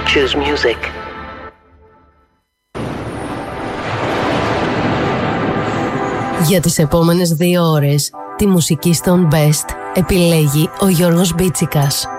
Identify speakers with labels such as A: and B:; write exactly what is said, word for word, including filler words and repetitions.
A: Choose music. Για τις επόμενες δύο ώρες, τη μουσική στον Best επιλέγει ο Γιώργος Μπίτσικας.